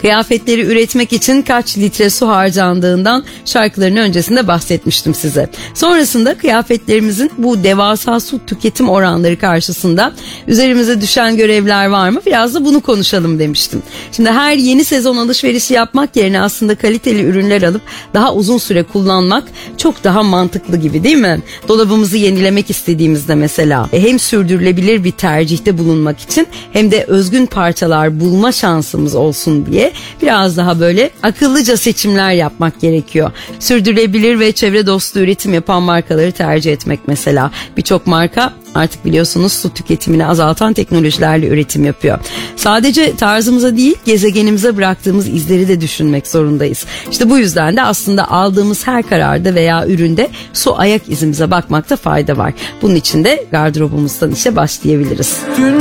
Kıyafetleri üretmek için kaç litre su harcandığından şarkıların öncesinde bahsetmiştim size. Sonrasında kıyafetlerimizin bu devasa su tüketim oranları karşısında üzerimize düşen görevler var mı? Biraz da bunu konuşalım demiştim. Şimdi her yeni sezon alışverişi yapmak yerine aslında kaliteli ürünler alıp daha uzun süre kullanmak çok daha mantıklı gibi, değil mi? Dolabımızı yenilemek istediğimizde mesela hem sürdürülebilir bir tercihte bulunmak için hem de özgün parçalar bulma şansımız olsun diye biraz daha böyle akıllıca seçimler yapmak gerekiyor. Sürdürülebilir ve çevre dostu üretim yapan markaları tercih etmek mesela. Birçok marka artık biliyorsunuz su tüketimini azaltan teknolojilerle üretim yapıyor. Sadece tarzımıza değil, gezegenimize bıraktığımız izleri de düşünmek zorundayız. İşte bu yüzden de aslında aldığımız her kararda veya üründe su ayak izimize bakmakta fayda var. Bunun için de gardırobumuzdan işe başlayabiliriz.